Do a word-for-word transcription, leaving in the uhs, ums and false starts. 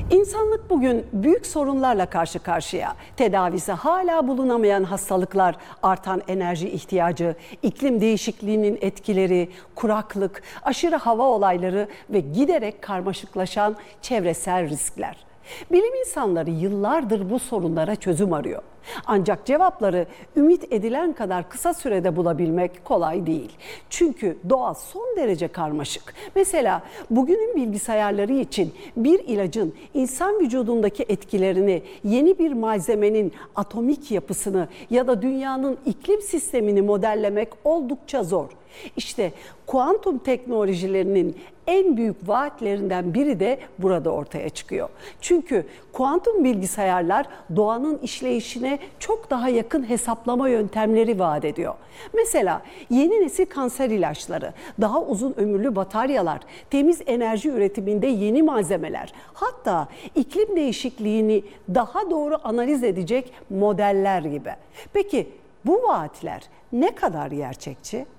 İnsanlık bugün büyük sorunlarla karşı karşıya. Tedavisi hala bulunamayan hastalıklar, artan enerji ihtiyacı, iklim değişikliğinin etkileri, kuraklık, aşırı hava olayları ve giderek karmaşıklaşan çevresel riskler. Bilim insanları yıllardır bu sorunlara çözüm arıyor. Ancak cevapları ümit edilen kadar kısa sürede bulabilmek kolay değil. Çünkü doğa son derece karmaşık. Mesela bugünün bilgisayarları için bir ilacın insan vücudundaki etkilerini, yeni bir malzemenin atomik yapısını ya da dünyanın iklim sistemini modellemek oldukça zor. İşte kuantum teknolojilerinin en büyük vaatlerinden biri de burada ortaya çıkıyor. Çünkü kuantum bilgisayarlar doğanın işleyişine çok daha yakın hesaplama yöntemleri vaat ediyor. Mesela yeni nesil kanser ilaçları, daha uzun ömürlü bataryalar, temiz enerji üretiminde yeni malzemeler, hatta iklim değişikliğini daha doğru analiz edecek modeller gibi. Peki bu vaatler ne kadar gerçekçi?